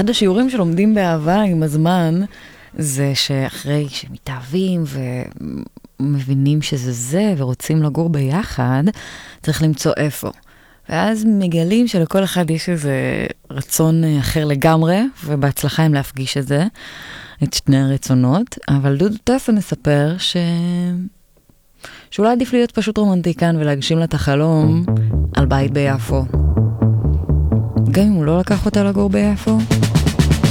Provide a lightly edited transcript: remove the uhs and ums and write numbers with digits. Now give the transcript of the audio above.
אחד השיעורים שלומדים באהבה עם הזמן, זה שאחרי שמתאהבים ומבינים שזה זה, ורוצים לגור ביחד, צריך למצוא איפה. ואז מגלים שלכל אחד יש איזה רצון אחר לגמרי, ובהצלחה הם להפגיש את זה, את שני הרצונות. אבל דודו טסה מספר שאולי עדיף להיות פשוט רומנטיקן ולהגשים לה את החלום על בית ביפו. גם אם הוא לא לקח אותה לגור ביפו.